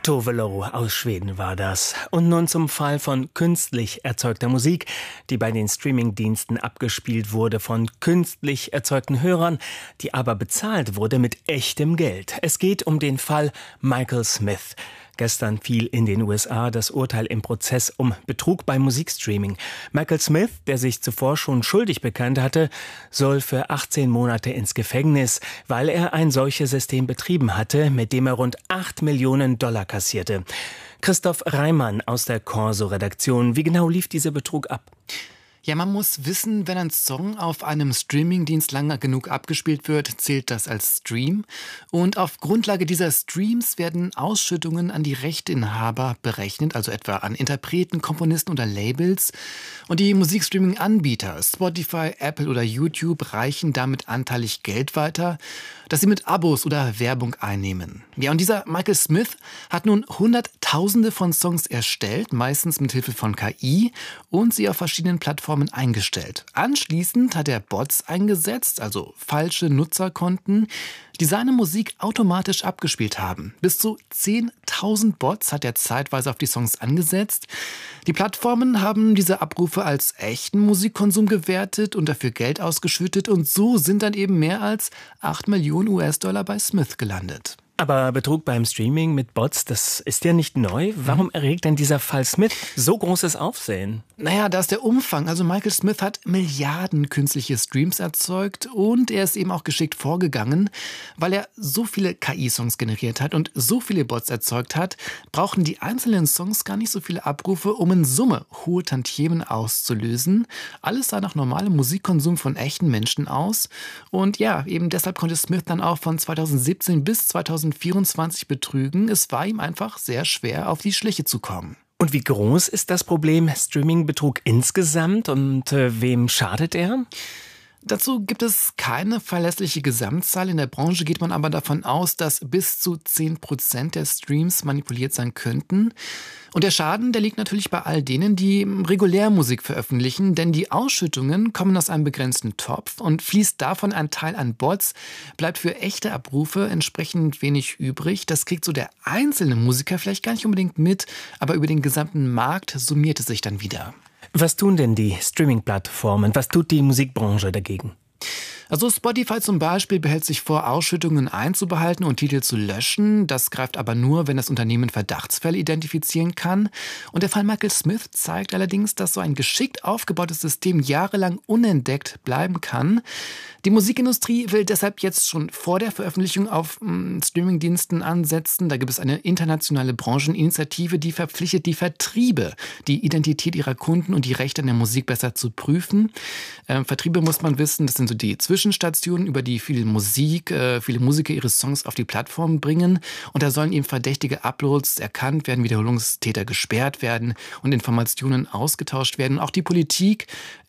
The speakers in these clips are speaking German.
Tove Lo aus Schweden war das. Und nun zum Fall von künstlich erzeugter Musik, die bei den Streamingdiensten abgespielt wurde von künstlich erzeugten Hörern, die aber bezahlt wurde mit echtem Geld. Es geht um den Fall Michael Smith. Gestern fiel in den USA das Urteil im Prozess um Betrug beim Musikstreaming. Michael Smith, der sich zuvor schon schuldig bekannt hatte, soll für 18 Monate ins Gefängnis, weil er ein solches System betrieben hatte, mit dem er rund 8 Millionen Dollar kassierte. Christoph Reimann aus der Corso-Redaktion. Wie genau lief dieser Betrug ab? Ja, man muss wissen, wenn ein Song auf einem Streamingdienst lange genug abgespielt wird, zählt das als Stream. Und auf Grundlage dieser Streams werden Ausschüttungen an die Rechteinhaber berechnet, also etwa an Interpreten, Komponisten oder Labels. Und die Musikstreaming-Anbieter, Spotify, Apple oder YouTube, reichen damit anteilig Geld weiter, das sie mit Abos oder Werbung einnehmen. Ja, und dieser Michael Smith hat nun Hunderttausende von Songs erstellt, meistens mit Hilfe von KI, und sie auf verschiedenen Plattformen eingestellt. Anschließend hat er Bots eingesetzt, also falsche Nutzerkonten, die seine Musik automatisch abgespielt haben. Bis zu 10.000 Bots hat er zeitweise auf die Songs angesetzt. Die Plattformen haben diese Abrufe als echten Musikkonsum gewertet und dafür Geld ausgeschüttet, und so sind dann eben mehr als 8 Millionen US-Dollar bei Smith gelandet. Aber Betrug beim Streaming mit Bots, das ist ja nicht neu. Warum erregt denn dieser Fall Smith so großes Aufsehen? Naja, da ist der Umfang. Also Michael Smith hat Milliarden künstliche Streams erzeugt, und er ist eben auch geschickt vorgegangen. Weil er so viele KI-Songs generiert hat und so viele Bots erzeugt hat, brauchen die einzelnen Songs gar nicht so viele Abrufe, um in Summe hohe Tantiemen auszulösen. Alles sah nach normalem Musikkonsum von echten Menschen aus. Und ja, eben deshalb konnte Smith dann auch von 2017 bis 2024 betrügen. Es war ihm einfach sehr schwer, auf die Schliche zu kommen. Und wie groß ist das Problem Streaming-Betrug insgesamt und wem schadet er? Dazu gibt es keine verlässliche Gesamtzahl. In der Branche geht man aber davon aus, dass bis zu 10% der Streams manipuliert sein könnten. Und der Schaden, der liegt natürlich bei all denen, die Regulärmusik veröffentlichen, denn die Ausschüttungen kommen aus einem begrenzten Topf, und fließt davon ein Teil an Bots, bleibt für echte Abrufe entsprechend wenig übrig. Das kriegt so der einzelne Musiker vielleicht gar nicht unbedingt mit, aber über den gesamten Markt summiert es sich dann wieder. Was tun denn die Streaming-Plattformen? Was tut die Musikbranche dagegen? Also Spotify zum Beispiel behält sich vor, Ausschüttungen einzubehalten und Titel zu löschen. Das greift aber nur, wenn das Unternehmen Verdachtsfälle identifizieren kann. Und der Fall Michael Smith zeigt allerdings, dass so ein geschickt aufgebautes System jahrelang unentdeckt bleiben kann. Die Musikindustrie will deshalb jetzt schon vor der Veröffentlichung auf Streamingdiensten ansetzen. Da gibt es eine internationale Brancheninitiative, die verpflichtet die Vertriebe, die Identität ihrer Kunden und die Rechte an der Musik besser zu prüfen. Vertriebe, muss man wissen, das sind so die Zwischenstationen, über die viele Musiker ihre Songs auf die Plattform bringen. Und da sollen eben verdächtige Uploads erkannt werden, Wiederholungstäter gesperrt werden und Informationen ausgetauscht werden. Auch die Politik,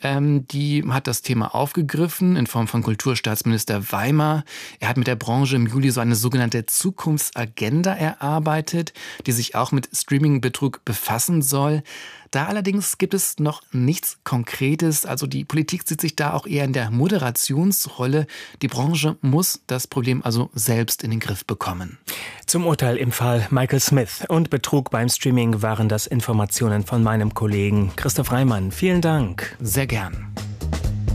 die hat das Thema aufgegriffen in Form von Kulturstaatsminister Weimar. Er hat mit der Branche im Juli so eine sogenannte Zukunftsagenda erarbeitet, die sich auch mit Streaming-Betrug befassen soll. Da allerdings gibt es noch nichts Konkretes. Also die Politik sieht sich da auch eher in der Moderationsrolle. Die Branche muss das Problem also selbst in den Griff bekommen. Zum Urteil im Fall Michael Smith und Betrug beim Streaming waren das Informationen von meinem Kollegen Christoph Reimann. Vielen Dank. Sehr gern.